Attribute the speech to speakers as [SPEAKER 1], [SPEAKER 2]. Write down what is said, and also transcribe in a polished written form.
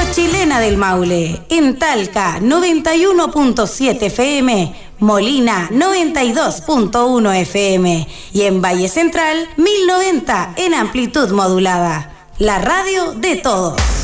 [SPEAKER 1] Chilena del Maule, en Talca 91.7 FM, Molina 92.1 FM y en Valle Central 1090 en amplitud modulada. La radio de todos.